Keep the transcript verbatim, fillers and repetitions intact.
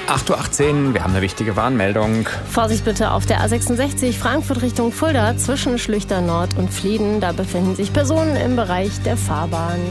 acht Uhr achtzehn, wir haben eine wichtige Warnmeldung. Vorsicht bitte auf der A sechsundsechzig Frankfurt Richtung Fulda zwischen Schlüchter Nord und Flieden. Da befinden sich Personen im Bereich der Fahrbahn.